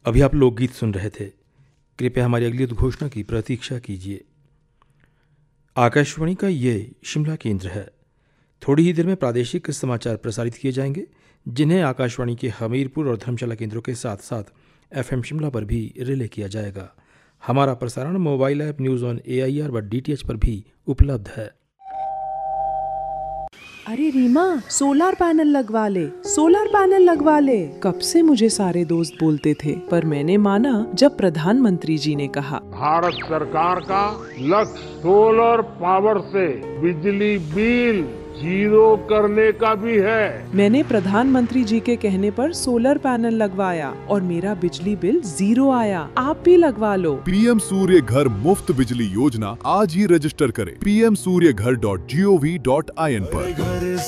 अभी आप लोकगीत सुन रहे थे। कृपया हमारी अगली उद्घोषणा की प्रतीक्षा कीजिए। आकाशवाणी का ये शिमला केंद्र है। थोड़ी ही देर में प्रादेशिक समाचार प्रसारित किए जाएंगे, जिन्हें आकाशवाणी के हमीरपुर और धर्मशाला केंद्रों के साथ साथ FM शिमला पर भी रिले किया जाएगा। हमारा प्रसारण mobile app news on AIR व DTH पर भी उपलब्ध है। अरे रीमा, सोलर पैनल लगवा ले, सोलर पैनल लगवा ले। कब से मुझे सारे दोस्त बोलते थे, पर मैंने माना जब प्रधानमंत्री जी ने कहा। भारत सरकार का लक्ष्य सोलर पावर से बिजली बिल जीरो करने का भी है। मैंने प्रधानमंत्री जी के कहने पर सोलर पैनल लगवाया और मेरा बिजली बिल 0 आया। आप भी लगवा लो। पीएम सूर्य घर मुफ्त बिजली योजना आज ही रजिस्टर करें pmsuryaghar.gov.in पर।